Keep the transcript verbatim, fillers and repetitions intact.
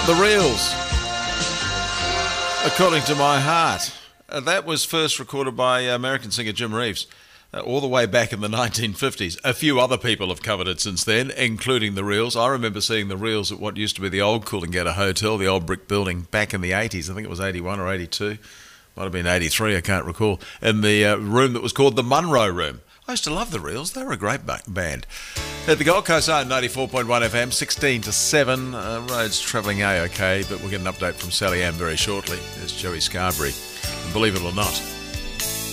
The Reels, According to My Heart. Uh, that was first recorded by American singer Jim Reeves, uh, all the way back in the nineteen fifties. A few other people have covered it since then, including the Reels. I remember seeing the Reels at what used to be the old Coolangatta Hotel, the old brick building, back in the eighties. I think it was eighty-one or eighty-two. Might have been eighty-three, I can't recall. In the uh, room that was called the Munro Room. I used to love the Reels. They were a great ba- band. At the Gold Coast Zone, ninety-four point one F M, sixteen to seven. Uh, roads travelling A-OK, but we'll get an update from Sally Ann very shortly. There's Joey Scarberry. And believe it or not,